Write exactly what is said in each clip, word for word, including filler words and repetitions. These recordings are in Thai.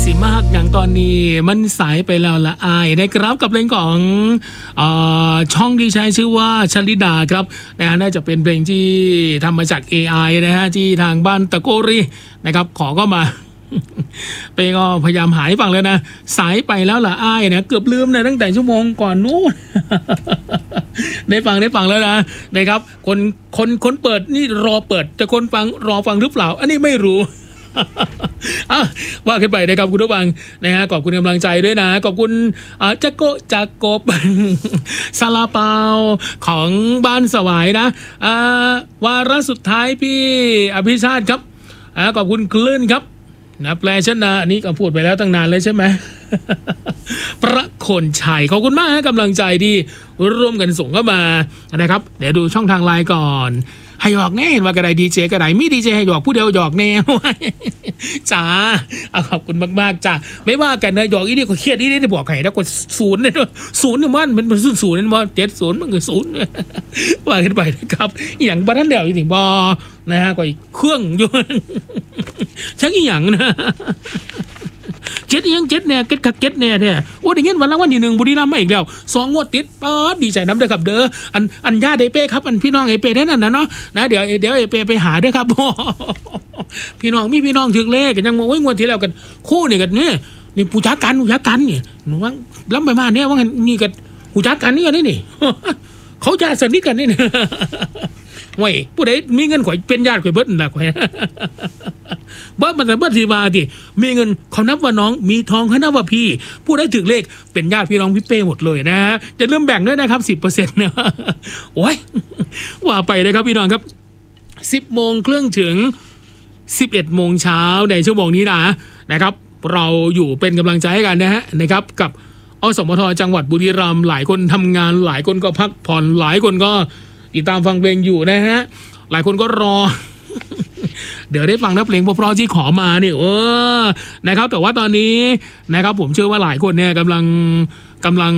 สิมากอย่างตอนนี้มันสายไปแล้วละอายนะครับกับเพลงของเอ่อช่องที่ใช้ชื่อว่าชลิดาครับนะฮะน่าจะเป็นเพลงที่ทำมาจาก เอ ไอ นะฮะที่ทางบ้านตะโกรีนะครับขอก็มา ไปก็พยายามหายฟังแล้วนะสายไปแล้วล่ะอ้ายนะเกือบลืมนะตั้งแต่ชั่วโมงก่อนนู้น ได้ฟังได้ฟังแล้วนะนะครับคนคนคนเปิดนี่รอเปิดแต่คนฟังรอฟังหรือเปล่าอันนี้ไม่รู้ อ่ะว่าขึ้นไปนะครับคุณผู้ฟังนะฮะขอบคุณกำลังใจด้วยนะขอบคุณอ่าจักโกจักกบ ซาลาเปาของบ้านสวายนะอ่าวาระสุดท้ายพี่อภิชาติครับอ่าขอบคุณคลื่นครับนะแปลชนะอันนี้ก็พูดไปแล้วตั้งนานเลยใช่ไหม ประคนชัยขอบคุณมากกำลังใจที่ร่วมกันส่งเข้ามานะครับเดี๋ยวดูช่องทางไลน์ก่อนให้หยอกแน่ว่ากระไดดีเจกระไดมีดีเจให้หยอกผู้เดียวหยอกแน่ จ้าขอบคุณมากๆจ้าไม่ว่ากันนะหยอกอีนี่ก็เครียดอีนี่ได้บอกใครแล้วก็ศูนย์เนี่ยศูนย์เนี่ยมันมันเป็นศูนย์เนี่ยมันเจ็ดศูนย์มันคือศูนย์ว่าขึ้นไปนะครับอย่างบ้านเดียวอีกบอนะฮะก็อีกเครื่องอยู่ชักอีหยังนะเจ็ดยังเจ็ดเนี่ยเจ็ดขักเจ็ดเนี่ยเนี่ยโอ้ได้เงินวันละวันที่หนึ่งบุรีรัมย์มาอีกแล้วสองงวดติดป๊อดดีใจน้ำเด้อครับเด้ออันอันญาติไอเป้ครับอันพี่น้องไอเป้ได้นั่นนะเนาะนะเดี๋ยวเดี๋ยวไอเป้ไปหาด้วยครับ พี่น้องมีพี่น้องถึงเลขกันยังโอ้ยงวดที่แล้วกันคู่นี่กันเนี่ยนี่ผู้จัดการผู้จัดการนี่หนูว่าล้ำไปมาเนี่ยว่างั้นนี่กันผู้จัดการนี่กันนี่นี่ เขาจะสนิทกันนี่ ไว้ผู้ใดมีเงินข่อยเป็นญาติข่อยเบิดน่ะข่อย เบิดมันแต่เบิดสิว่าติมีเงินเขานับว่าน้องมีทองเขานับว่าพี่ผู้ใดถึงเลขเป็นญาติพี่น้องพี่เป้หมดเลยนะจะเริ่มแบ่งด้วยนะครับ สิบเปอร์เซ็นต์ เนี่ยโอ้ยว่าไปเลยครับพี่น้องครับ สิบโมงครึ่งถึง สิบเอ็ดโมงเช้าในชั่วโมงนี้นะนะครับเราอยู่เป็นกำลังใจให้กันนะฮะนะครับกับอสมทจังหวัดบุรีรัมย์หลายคนทำงานหลายคนก็พักผ่อนหลายคนก็ติดตามฟังเพลงอยู่นะฮะหลายคนก็รอ เดี๋ยวได้ฟังนะเพลงเพราะๆที่ขอมาเนี่ยเออนะครับแต่ว่าตอนนี้นะครับผมเชื่อว่าหลายคนเนี่ยกำลังกำลัง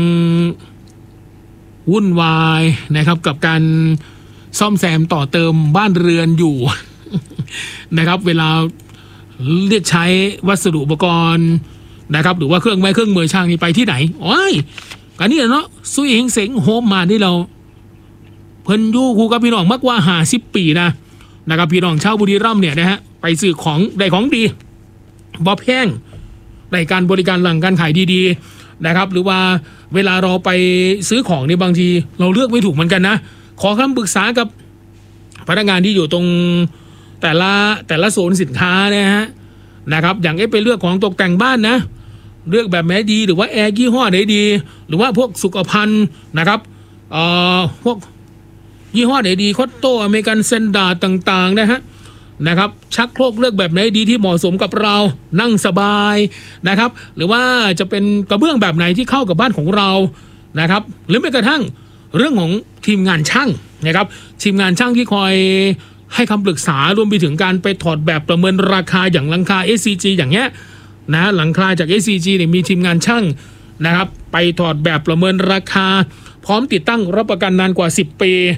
วุ่นวายนะครับกับการซ่อมแซมต่อเติมบ้านเรือนอยู่ นะครับเวลาเรียกใช้วัสดุอุปกรณ์นะครับหรือว่าเครื่องไม้เครื่องมือช่างนี่ไปที่ไหนโอ้ยกันนี่เนาะซุยเฮงเสงโฮมมาที่เราเพิ่นอยู่คู่กับพี่น้องมากกว่าห้าสิบปีนะนะครับพี่น้องชาวบุรีรัมย์เนี่ยนะฮะไปซื้อของได้ของดีบ่แพงได้การบริการหลังการขายดีๆนะครับหรือว่าเวลาเราไปซื้อของในบางทีเราเลือกไม่ถูกเหมือนกันนะขอคำปรึกษากับพนักงานที่อยู่ตรงแต่ละแต่ละโซนสินค้านะฮะนะครับอย่างเอไปเลือกของตกแต่งบ้านนะเลือกแบบไหนดีหรือว่าแอร์ยี่ห้อไหนดีหรือว่าพวกสุขภัณฑ์นะครับเอ่อพวกยี่ห้อไหนดีคอตโต้อเมริกันเซนดาร์ต่างๆนะฮะนะครับชักโครกเลือกแบบไหนดีที่เหมาะสมกับเรานั่งสบายนะครับหรือว่าจะเป็นกระเบื้องแบบไหนที่เข้ากับบ้านของเรานะครับหรือแม้กระทั่งเรื่องของทีมงานช่างนะครับทีมงานช่างที่คอยให้คำปรึกษารวมไปถึงการไปถอดแบบประเมินราคาอย่างหลังคา เอส ซี จี อย่างเงี้ยนะหลังคาจาก เอส ซี จี เนี่ยมีทีมงานช่างนะครับไปถอดแบบประเมินราคาพร้อมติดตั้งรับประกันนานกว่าสิบปี